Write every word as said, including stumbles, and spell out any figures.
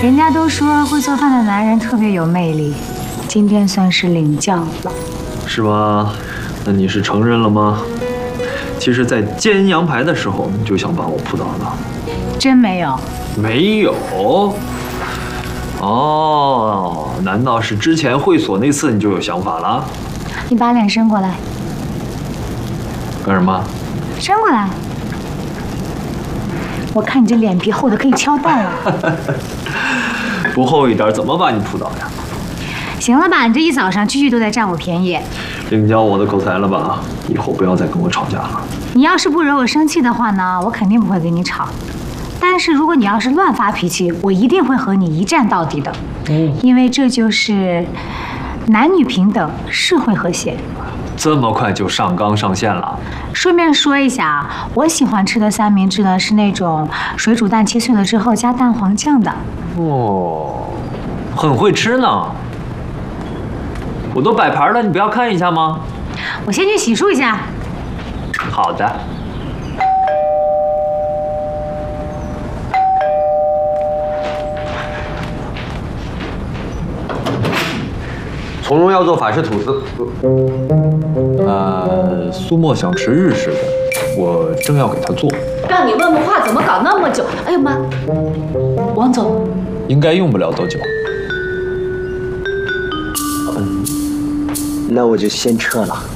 人家都说会做饭的男人特别有魅力，今天算是领教了。 是吗？那你是承认了吗？其实，在煎羊排的时候，你就想把我扑倒了。 真没有？没有。哦，难道是之前会所那次你就有想法了？ 你把脸伸过来。 干什么？ 伸过来。我看你这脸皮厚的可以敲蛋了。 不厚一点，怎么把你扑倒呀？ 行了吧，你这一早上句句都在占我便宜。 领教我的口才了吧？以后不要再跟我吵架了。 你要是不惹我生气的话呢，我肯定不会跟你吵。但是如果你要是乱发脾气，我一定会和你一战到底的。嗯，因为这就是男女平等，社会和谐。 这么快就上纲上线了？ 顺便说一下啊，我喜欢吃的三明治呢是那种水煮蛋切碎了之后加蛋黄酱的。 哦，很会吃呢。我都摆盘了，你不要看一下吗？ 我先去洗漱一下。 好的。 从容要做法式吐司。 呃，苏沫想吃日式的，我正要给他做。 让你问问话怎么搞那么久？哎呦妈！王总， 应该用不了多久。 嗯，那我就先撤了。